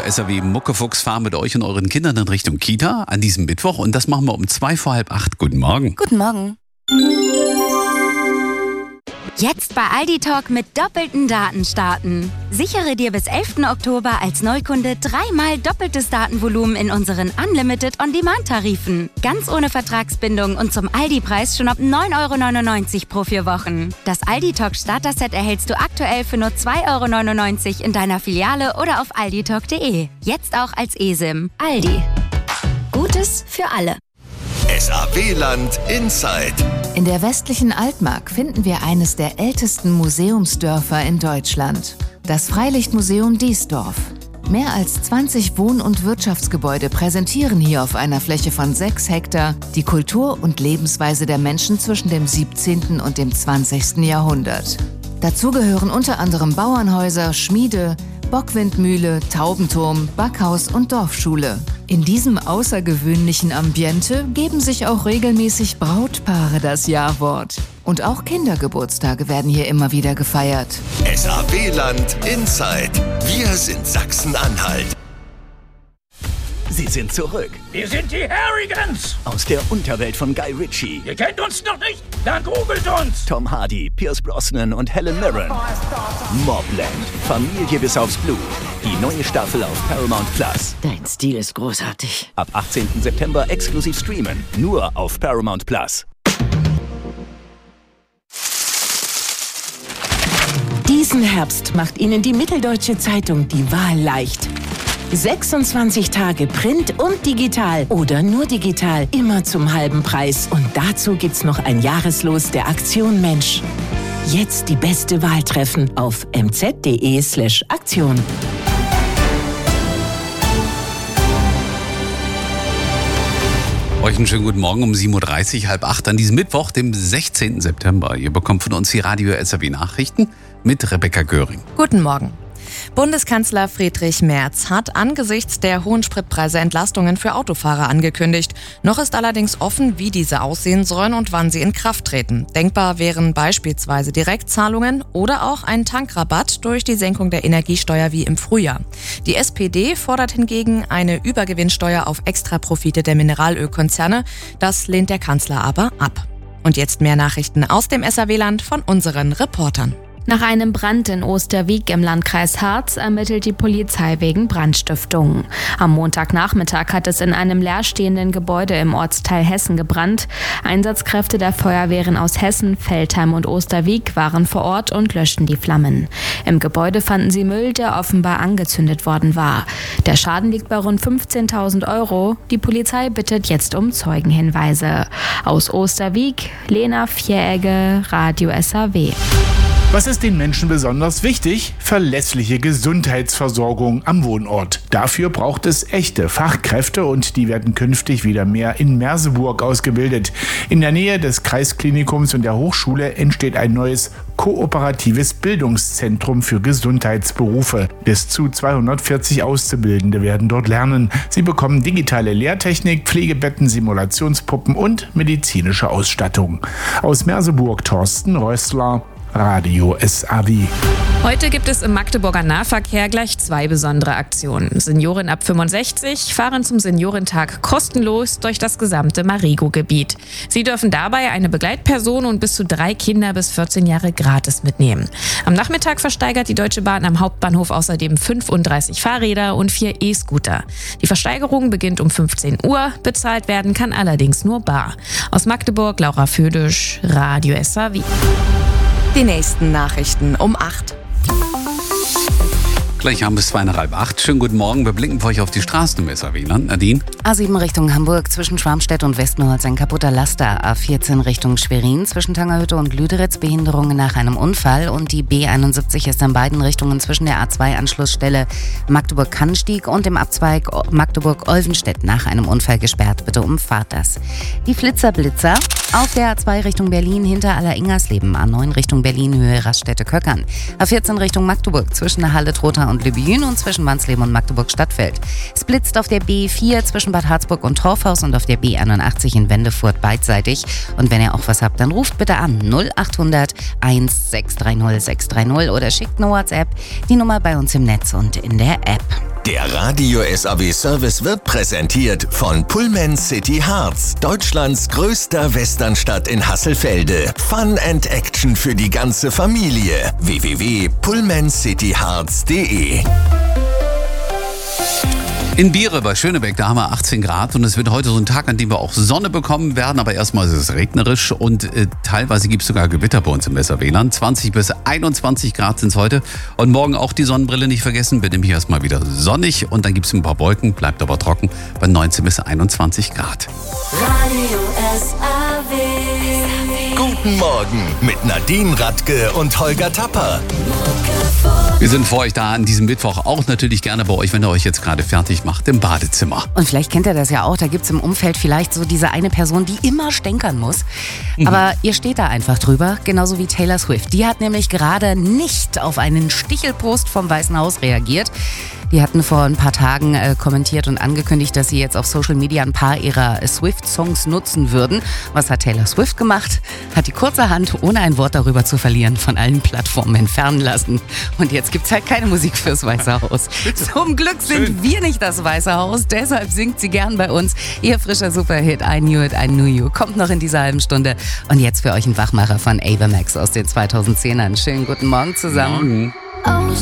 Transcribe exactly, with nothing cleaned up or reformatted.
S R W Muckefuchs fahren mit euch und euren Kindern in Richtung Kita an diesem Mittwoch. Und das machen wir um zwei vor halb acht. Guten Morgen. Guten Morgen. Jetzt bei Aldi Talk mit doppelten Daten starten. Sichere dir bis elften Oktober als Neukunde dreimal doppeltes Datenvolumen in unseren Unlimited On-Demand-Tarifen. Ganz ohne Vertragsbindung und zum Aldi-Preis schon ab neun Euro neunundneunzig pro vier Wochen. Das Aldi Talk Starter-Set erhältst du aktuell für nur zwei Euro neunundneunzig in deiner Filiale oder auf alditalk punkt de. Jetzt auch als eSIM. Aldi. Gutes für alle. S A W-Land Inside. In der westlichen Altmark finden wir eines der ältesten Museumsdörfer in Deutschland. Das Freilichtmuseum Diesdorf. Mehr als zwanzig Wohn- und Wirtschaftsgebäude präsentieren hier auf einer Fläche von sechs Hektar die Kultur und Lebensweise der Menschen zwischen dem siebzehnten und dem zwanzigsten Jahrhundert. Dazu gehören unter anderem Bauernhäuser, Schmiede, Bockwindmühle, Taubenturm, Backhaus und Dorfschule. In diesem außergewöhnlichen Ambiente geben sich auch regelmäßig Brautpaare das Ja-Wort. Und auch Kindergeburtstage werden hier immer wieder gefeiert. S A W-Land Inside. Wir sind Sachsen-Anhalt. Sie sind zurück. Wir sind die Harrigans. Aus der Unterwelt von Guy Ritchie. Ihr kennt uns noch nicht? Dann googelt uns. Tom Hardy, Pierce Brosnan und Helen Mirren. Mobland. Familie bis aufs Blut. Die neue Staffel auf Paramount Plus. Dein Stil ist großartig. Ab achtzehnten September exklusiv streamen. Nur auf Paramount Plus. Diesen Herbst macht Ihnen die Mitteldeutsche Zeitung die Wahl leicht. sechsundzwanzig Tage Print und digital oder nur digital, immer zum halben Preis. Und dazu gibt's noch ein Jahreslos der Aktion Mensch. Jetzt die beste Wahl treffen auf m z punkt d e slash aktion. Euch einen schönen guten Morgen um sieben Uhr dreißig, halb acht an diesem Mittwoch, dem sechzehnten September. Ihr bekommt von uns die Radio S R W Nachrichten mit Rebecca Göring. Guten Morgen. Bundeskanzler Friedrich Merz hat angesichts der hohen Spritpreise Entlastungen für Autofahrer angekündigt. Noch ist allerdings offen, wie diese aussehen sollen und wann sie in Kraft treten. Denkbar wären beispielsweise Direktzahlungen oder auch ein Tankrabatt durch die Senkung der Energiesteuer wie im Frühjahr. Die S P D fordert hingegen eine Übergewinnsteuer auf Extraprofite der Mineralölkonzerne. Das lehnt der Kanzler aber ab. Und jetzt mehr Nachrichten aus dem S R W-Land von unseren Reportern. Nach einem Brand in Osterwieck im Landkreis Harz ermittelt die Polizei wegen Brandstiftung. Am Montagnachmittag hat es in einem leerstehenden Gebäude im Ortsteil Hessen gebrannt. Einsatzkräfte der Feuerwehren aus Hessen, Veltheim und Osterwieck waren vor Ort und löschten die Flammen. Im Gebäude fanden sie Müll, der offenbar angezündet worden war. Der Schaden liegt bei rund fünfzehntausend Euro. Die Polizei bittet jetzt um Zeugenhinweise. Aus Osterwieck, Lena Vieregge, Radio S R W. Was ist den Menschen besonders wichtig? Verlässliche Gesundheitsversorgung am Wohnort. Dafür braucht es echte Fachkräfte und die werden künftig wieder mehr in Merseburg ausgebildet. In der Nähe des Kreisklinikums und der Hochschule entsteht ein neues kooperatives Bildungszentrum für Gesundheitsberufe. Bis zu zweihundertvierzig Auszubildende werden dort lernen. Sie bekommen digitale Lehrtechnik, Pflegebetten, Simulationspuppen und medizinische Ausstattung. Aus Merseburg Thorsten Rössler, Radio S A W. Heute gibt es im Magdeburger Nahverkehr gleich zwei besondere Aktionen. Senioren ab fünfundsechzig fahren zum Seniorentag kostenlos durch das gesamte Marigo-Gebiet. Sie dürfen dabei eine Begleitperson und bis zu drei Kinder bis vierzehn Jahre gratis mitnehmen. Am Nachmittag versteigert die Deutsche Bahn am Hauptbahnhof außerdem fünfunddreißig Fahrräder und vier E-Scooter. Die Versteigerung beginnt um fünfzehn Uhr, bezahlt werden kann allerdings nur bar. Aus Magdeburg, Laura Födisch, Radio S A W. Die nächsten Nachrichten um acht. Gleich haben bis zwei nach halb acht. Schönen guten Morgen. Wir blicken für euch auf die Straßen im S R W-Land. Nadine? A sieben Richtung Hamburg zwischen Schwarmstedt und Westmürholz ein kaputter Laster. A vierzehn Richtung Schwerin zwischen Tangerhütte und Lüderitz Behinderungen nach einem Unfall. Und die B einundsiebzig ist in beiden Richtungen zwischen der A zwei Anschlussstelle Magdeburg-Kannstieg und dem Abzweig Magdeburg-Olvenstedt nach einem Unfall gesperrt. Bitte umfahrt das. Die Flitzer-Blitzer auf der A zwei Richtung Berlin hinter Aller-Ingersleben. A neun Richtung Berlin Höhe Raststätte-Köckern. A vierzehn Richtung Magdeburg zwischen Halle-Trotha und Lübben und zwischen Wansleben und Magdeburg-Stadtfeld. Es blitzt auf der B vier zwischen Bad Harzburg und Torfhaus und auf der B einundachtzig in Wendefurt beidseitig. Und wenn ihr auch was habt, dann ruft bitte an null achthundert eins sechs drei null sechs drei null oder schickt eine WhatsApp, die Nummer bei uns im Netz und in der App. Der Radio S A W Service wird präsentiert von Pullman City Hearts, Deutschlands größter Westernstadt in Hasselfelde. Fun and Action für die ganze Familie. w w w punkt pullman city hearts punkt de In Biere bei Schönebeck, da haben wir achtzehn Grad und es wird heute so ein Tag, an dem wir auch Sonne bekommen werden, aber erstmal ist es regnerisch und äh, teilweise gibt es sogar Gewitter bei uns im S A W-Land. zwanzig bis einundzwanzig Grad sind es heute und morgen auch die Sonnenbrille nicht vergessen, wird nämlich erstmal wieder sonnig und dann gibt es ein paar Wolken, bleibt aber trocken bei neunzehn bis einundzwanzig Grad. Radio S A W. Guten Morgen mit Nadine Radke und Holger Tapper. Wir sind für euch da an diesem Mittwoch auch natürlich gerne bei euch, wenn ihr euch jetzt gerade fertig macht im Badezimmer. Und vielleicht kennt ihr das ja auch, da gibt es im Umfeld vielleicht so diese eine Person, die immer stänkern muss. Mhm. Aber ihr steht da einfach drüber, genauso wie Taylor Swift. Die hat nämlich gerade nicht auf einen Stichelpost vom Weißen Haus reagiert. Die hatten vor ein paar Tagen äh, kommentiert und angekündigt, dass sie jetzt auf Social Media ein paar ihrer Swift-Songs nutzen würden. Was hat Taylor Swift gemacht? Hat die kurzerhand, ohne ein Wort darüber zu verlieren, von allen Plattformen entfernen lassen. Und jetzt gibt's halt keine Musik fürs Weiße Haus. Zum Glück sind Schön. wir nicht das Weiße Haus, deshalb singt sie gern bei uns. Ihr frischer Superhit I Knew It, I Knew You kommt noch in dieser halben Stunde. Und jetzt für euch ein Wachmacher von Ava Max aus den zweitausendzehnern. Schönen guten Morgen zusammen. Morgen.